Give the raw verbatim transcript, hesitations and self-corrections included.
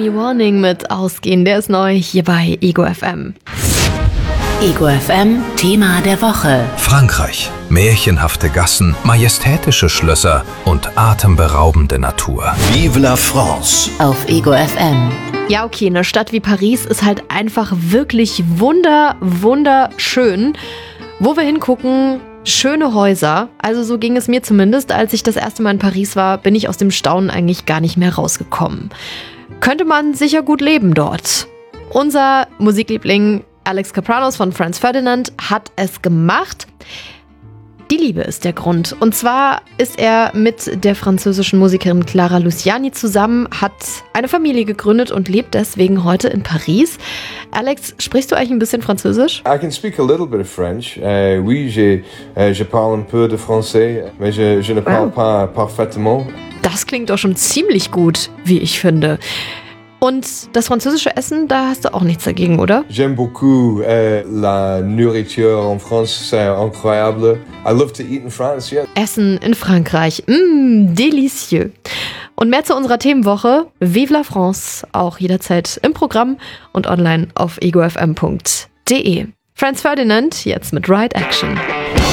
Early Warning mit Ausgehen, der ist neu hier bei Ego F M. Ego F M Thema der Woche. Frankreich. Märchenhafte Gassen, majestätische Schlösser und atemberaubende Natur. Vive la France. Auf Ego F M. Ja, okay, eine Stadt wie Paris ist halt einfach wirklich wunder, wunderschön. Wo wir hingucken, schöne Häuser. Also so ging es mir zumindest. Als ich das erste Mal in Paris war, bin ich aus dem Staunen eigentlich gar nicht mehr rausgekommen. Könnte man sicher gut leben dort. Unser Musikliebling Alex Kapranos von Franz Ferdinand hat es gemacht. Die Liebe ist der Grund. Und zwar ist er mit der französischen Musikerin Clara Luciani zusammen, hat eine Familie gegründet und lebt deswegen heute in Paris. Alex, sprichst du eigentlich ein bisschen Französisch? I can speak a little bit of French. Uh, oui, je, uh, je parle un peu de français, mais je, je ne parle pas parfaitement. Das klingt doch schon ziemlich gut, wie ich finde. Und das französische Essen, da hast du auch nichts dagegen, oder? J'aime beaucoup uh, la nourriture en France, c'est incroyable. I love to eat in France, yeah. Essen in Frankreich, mmm, délicieux. Und mehr zu unserer Themenwoche, Vive la France, auch jederzeit im Programm und online auf ego f m punkt d e. Franz Ferdinand, jetzt mit Right Action.